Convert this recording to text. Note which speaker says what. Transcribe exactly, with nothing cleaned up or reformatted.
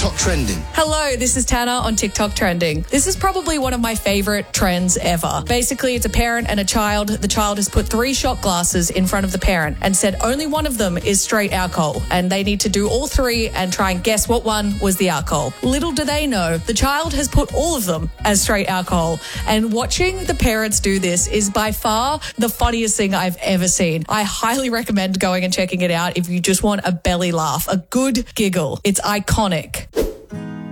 Speaker 1: TikTok trending.
Speaker 2: Hello, this is Tana on TikTok trending. This is probably one of my favorite trends ever. Basically, it's a parent and a child. The child has put three shot glasses in front of the parent and said only one of them is straight alcohol, and they need to do all three and try and guess what one was the alcohol. Little do they know, the child has put all of them as straight alcohol, and watching the parents do this is by far the funniest thing I've ever seen. I highly recommend going and checking it out if you just want a belly laugh, a good giggle. It's iconic.